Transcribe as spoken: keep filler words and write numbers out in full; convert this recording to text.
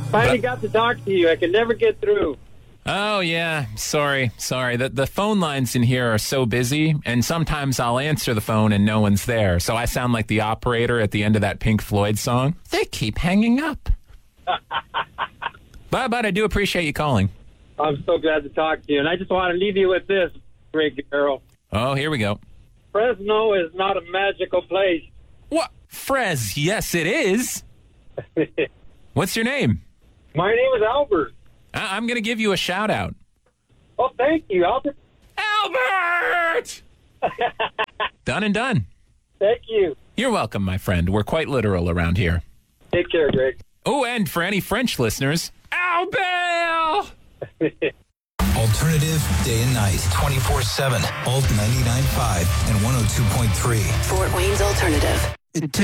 Finally But- got to talk to you. I can never get through. Oh, yeah. Sorry. Sorry. The, the phone lines in here are so busy, and sometimes I'll answer the phone and no one's there. So I sound like the operator at the end of that Pink Floyd song. They keep hanging up. but, but I do appreciate you calling. I'm so glad to talk to you. And I just want to leave you with this, great girl. Oh, here we go. Fresno is not a magical place. What? Frez, yes, it is. What's your name? My name is Albert. I- I'm going to give you a shout out. Oh, thank you, Albert. Albert! Done and done. Thank you. You're welcome, my friend. We're quite literal around here. Take care, Greg. Oh, and for any French listeners, Albert! Alternative day and night, twenty-four seven, Alt ninety-nine point five and one oh two point three. Fort Wayne's Alternative. It